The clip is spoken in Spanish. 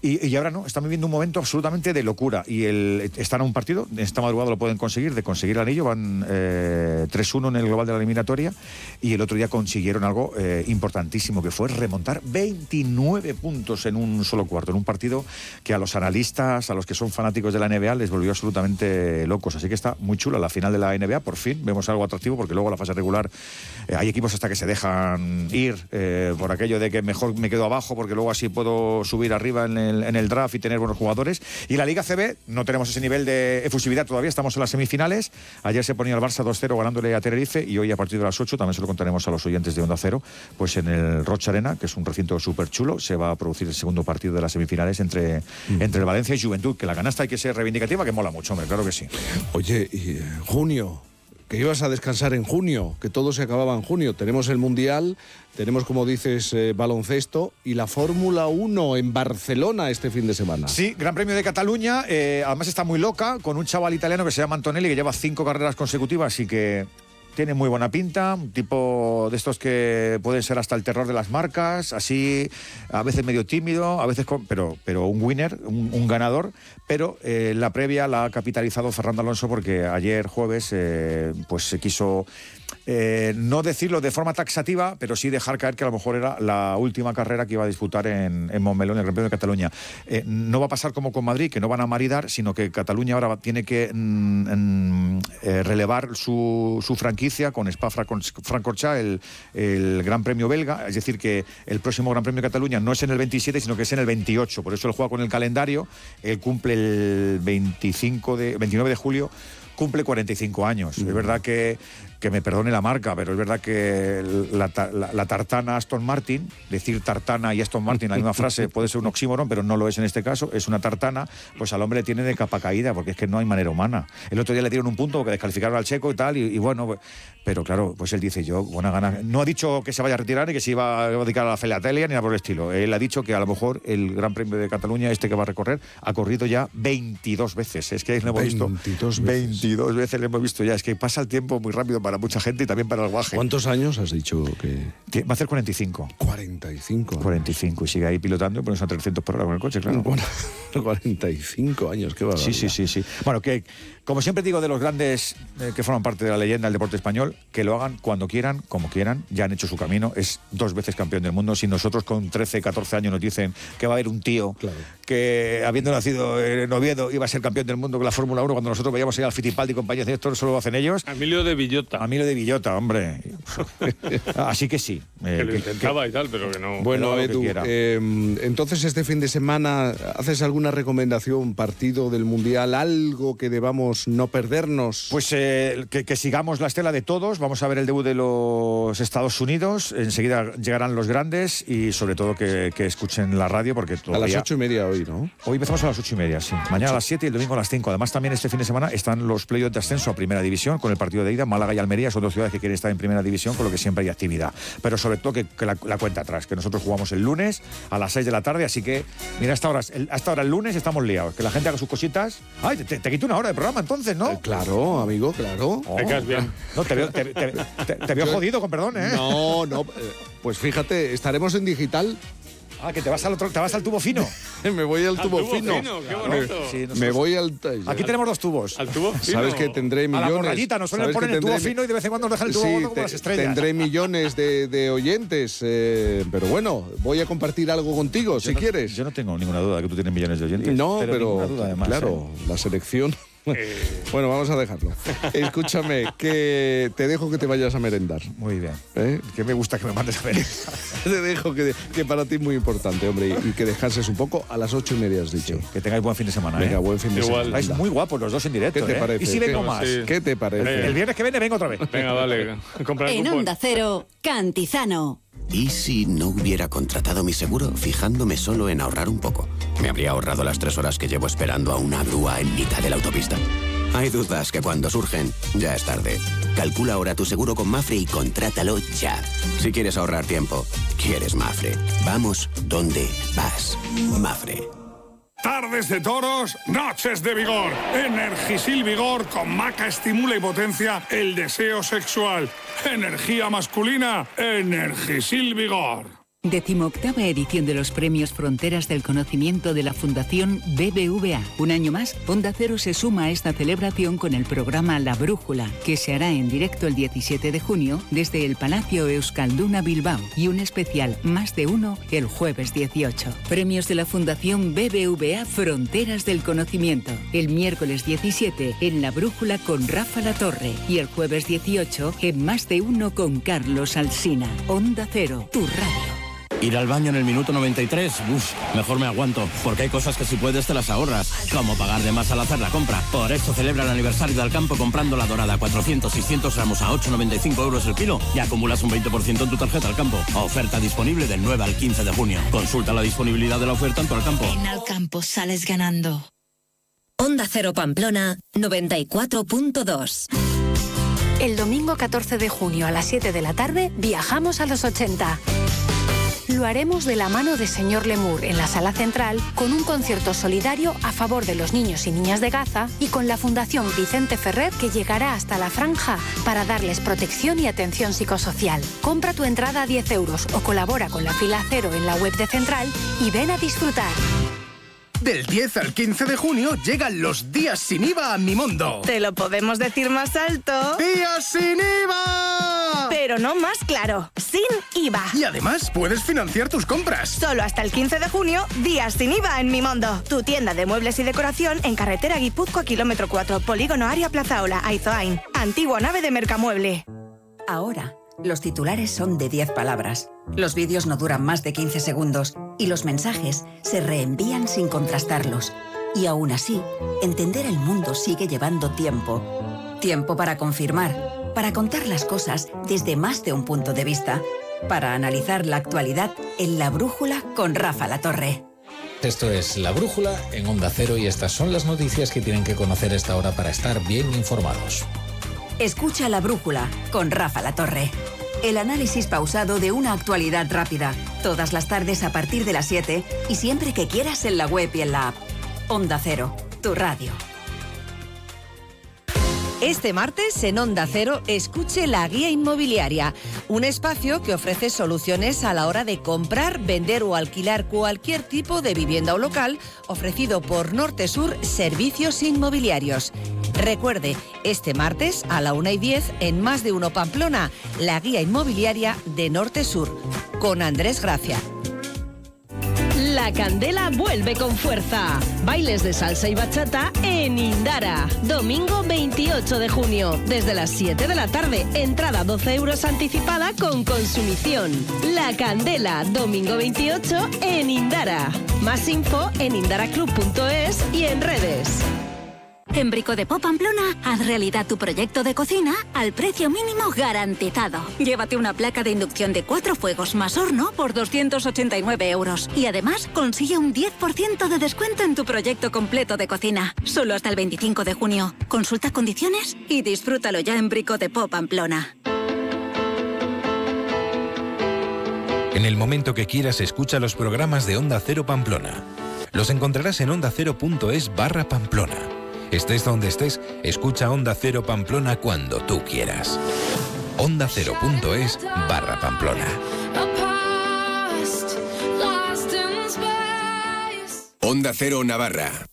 Y ahora no, están viviendo un momento absolutamente de locura. Y están a un partido, esta madrugada lo pueden conseguir, de conseguir el anillo, van 3-1 en el global de la eliminatoria, y el otro día consiguieron algo importantísimo, que fue remontar 29 puntos en un solo cuarto, en un partido que a los analistas, a los que son fanáticos de la NBA, les volvió absolutamente locos. Así que está muy chula la final de la NBA, por fin vemos algo atractivo, porque luego la fase regular hay equipos hasta que se dejan ir por aquello de que mejor me quedo abajo porque luego así puedo subir arriba en el draft y tener buenos jugadores. Y la Liga CB no tenemos ese nivel de efusividad todavía, estamos en las semifinales. Ayer se ponía el Barça 2-0 ganándole a Tenerife, y hoy a partir de las 8 también se lo contaremos a los oyentes de Onda Cero, pues en el Rocha Arena, que es un recinto súper chulo, se va a producir el segundo partido de las semifinales entre el Valencia y Juventud, que la canasta hay que ser reivindicativa, que mola mucho, hombre, claro que sí. Oye, y junio, que ibas a descansar en junio, que todo se acababa en junio. Tenemos el Mundial, tenemos, como dices, baloncesto y la Fórmula 1 en Barcelona este fin de semana. Sí, Gran Premio de Cataluña, además está muy loca, con un chaval italiano que se llama Antonelli, que lleva 5 carreras consecutivas y que tiene muy buena pinta, un tipo de estos que pueden ser hasta el terror de las marcas, así, a veces medio tímido, a veces pero un winner, un ganador. Pero la previa la ha capitalizado Fernando Alonso, porque ayer jueves pues se quiso no decirlo de forma taxativa, pero sí dejar caer que a lo mejor era la última carrera que iba a disputar en Montmeló, en el Gran Premio de Cataluña. No va a pasar como con Madrid, que no van a maridar, sino que Cataluña ahora tiene que relevar su franquicia con Spa-Francorchamps, el Gran Premio belga. Es decir, que el próximo Gran Premio de Cataluña no es en el 27, sino que es en el 28. Por eso él juega con el calendario. Él cumple el 29 de julio, cumple 45 años. Es verdad que me perdone la marca, pero es verdad que la tartana Aston Martin, decir tartana y Aston Martin en la misma frase puede ser un oxímoron, pero no lo es en este caso. Es una tartana, pues al hombre le tiene de capa caída, porque es que no hay manera humana. El otro día le dieron un punto porque descalificaron al checo y tal, y bueno, pero claro, pues él dice, yo, buena gana. No ha dicho que se vaya a retirar ni que se iba a dedicar a la filatelia ni nada por el estilo. Él ha dicho que a lo mejor el Gran Premio de Cataluña, este que va a recorrer, ha corrido ya 22 veces. Es que lo hemos visto 22 veces lo hemos visto ya. Es que pasa el tiempo muy rápido para mucha gente y también para el guaje. ¿Cuántos años has dicho que...? Va a hacer 45. 45, y sigue ahí pilotando y pones a 300 por hora con el coche, claro. Bueno, 45 años, qué barbaridad. Sí. Bueno, que como siempre digo de los grandes que forman parte de la leyenda del deporte español, que lo hagan cuando quieran, como quieran, ya han hecho su camino. Es 2 veces campeón del mundo. Si nosotros con 13, 14 años nos dicen que va a haber un tío que, habiendo nacido en Oviedo, iba a ser campeón del mundo con la Fórmula 1, cuando nosotros veíamos ir al Fittipaldi y compañía, esto solo lo hacen ellos. Emilio de Villota, hombre. Así que sí. Que lo intentaba y tal, pero que no. Bueno, Edu, entonces este fin de semana, ¿haces alguna recomendación, partido del Mundial, algo que debamos no perdernos? Pues que sigamos la estela de todos. Vamos a ver el debut de los Estados Unidos. Enseguida llegarán los grandes y sobre todo que escuchen la radio, porque todavía... A las 8:30 hoy, ¿no? Hoy empezamos a las 8:30, sí. Mañana a las 7 y el domingo a las 5. Además, también este fin de semana están los playoffs de ascenso a Primera División, con el partido de ida. Málaga y Almería son 2 ciudades que quieren estar en Primera División, con lo que siempre hay actividad. Pero sobre todo que la cuenta atrás, que nosotros jugamos el lunes a las 6 de la tarde, así que, mira, hasta ahora el lunes estamos liados. Que la gente haga sus cositas. Ay, te quito una hora de programa entonces, ¿no? Claro, amigo, claro. Te quedas bien. No, te veo jodido, con perdón, ¿eh? No, pues fíjate, estaremos en digital. Ah, que te vas al tubo fino. Me voy al tubo fino. Qué bonito. Sí, me voy al... Aquí tenemos 2 tubos. Al tubo fino. Sabes que tendré millones... A la borrallita nos suelen poner el tubo fino y de vez en cuando nos dejan el tubo gordo como las estrellas. Tendré millones de oyentes, pero bueno, voy a compartir algo contigo, si quieres. Yo no tengo ninguna duda de que tú tienes millones de oyentes. No, pero duda, además, claro, la selección... Bueno, vamos a dejarlo. Escúchame, que te dejo que te vayas a merendar. Muy bien. Que me gusta que me mandes a merendar. Te dejo que para ti es muy importante, hombre, y que descanses un poco. A las 8:30 has dicho. Sí, que tengáis buen fin de semana. Venga, buen fin de semana. Estáis muy guapos los dos en directo. ¿Qué te parece? ¿Y si vengo más? Sí. ¿Qué te parece? El viernes que viene vengo otra vez. Venga, vale. En Onda Cero, Cantizano. ¿Y si no hubiera contratado mi seguro fijándome solo en ahorrar un poco? Me habría ahorrado las 3 horas que llevo esperando a una grúa en mitad de la autopista. Hay dudas que cuando surgen, ya es tarde. Calcula ahora tu seguro con Mafre y contrátalo ya. Si quieres ahorrar tiempo, quieres Mafre. Vamos donde vas. Mafre. Tardes de toros, noches de vigor. Energisil Vigor con maca estimula y potencia el deseo sexual. Energía masculina, Energisil Vigor. 18ª edición de los premios Fronteras del Conocimiento de la Fundación BBVA. Un año más, Onda Cero se suma a esta celebración con el programa La Brújula, que se hará en directo el 17 de junio desde el Palacio Euskalduna Bilbao, y un especial Más de Uno el jueves 18. Premios de la Fundación BBVA Fronteras del Conocimiento. El miércoles 17 en La Brújula con Rafa Latorre y el jueves 18 en Más de Uno con Carlos Alsina. Onda Cero, tu radio. Ir al baño en el minuto 93, mejor me aguanto, porque hay cosas que si puedes te las ahorras, como pagar de más al hacer la compra. Por eso celebra el aniversario de Alcampo comprando la dorada 400-600 gramos a 8,95 € el kilo y acumulas un 20% en tu tarjeta Alcampo. Oferta disponible del 9 al 15 de junio. Consulta la disponibilidad de la oferta en tu Alcampo. En Alcampo sales ganando. Onda Cero Pamplona 94.2. El domingo 14 de junio a las 7 de la tarde viajamos a los 80. Lo haremos de la mano de Señor Lemur en la Sala Central, con un concierto solidario a favor de los niños y niñas de Gaza y con la Fundación Vicente Ferrer, que llegará hasta la franja para darles protección y atención psicosocial. Compra tu entrada a 10 € o colabora con la Fila Cero en la web de Central y ven a disfrutar. Del 10 al 15 de junio llegan los días sin IVA a Mi Mundo. Te lo podemos decir más alto. ¡Días sin IVA! Pero no más claro, sin IVA. Y además puedes financiar tus compras. Solo hasta el 15 de junio, días sin IVA en Mi Mundo. Tu tienda de muebles y decoración en carretera Guipúzcoa, kilómetro 4, Polígono Área Plazaola, Aizoain. Antigua nave de Mercamueble. Ahora, los titulares son de 10 palabras. Los vídeos no duran más de 15 segundos y los mensajes se reenvían sin contrastarlos. Y aún así, entender el mundo sigue llevando tiempo. Tiempo para confirmar, para contar las cosas desde más de un punto de vista, para analizar la actualidad en La Brújula con Rafa Latorre. Esto es La Brújula en Onda Cero y estas son las noticias que tienen que conocer a esta hora para estar bien informados. Escucha La Brújula con Rafa Latorre. El análisis pausado de una actualidad rápida. Todas las tardes a partir de las 7 y siempre que quieras en la web y en la app. Onda Cero, tu radio. Este martes en Onda Cero, escuche La Guía Inmobiliaria, un espacio que ofrece soluciones a la hora de comprar, vender o alquilar cualquier tipo de vivienda o local, ofrecido por Norte Sur Servicios Inmobiliarios. Recuerde, este martes a la 1:10 en Más de Uno Pamplona, La Guía Inmobiliaria de Norte Sur, con Andrés Gracia. La Candela vuelve con fuerza. Bailes de salsa y bachata en Indara. Domingo 28 de junio, desde las 7 de la tarde. Entrada 12 € anticipada con consumición. La Candela, domingo 28 en Indara. Más info en indaraclub.es y en redes. En Brico de Pop Pamplona, haz realidad tu proyecto de cocina al precio mínimo garantizado. Llévate una placa de inducción de 4 fuegos más horno por 289 € y además consigue un 10% de descuento en tu proyecto completo de cocina. Solo hasta el 25 de junio. Consulta condiciones y disfrútalo ya en Brico de Pop Pamplona. En el momento que quieras, escucha los programas de Onda Cero Pamplona. Los encontrarás en ondacero.es/Pamplona. Estés donde estés, escucha Onda Cero Pamplona cuando tú quieras. ondacero.es/Pamplona. Onda Cero Navarra.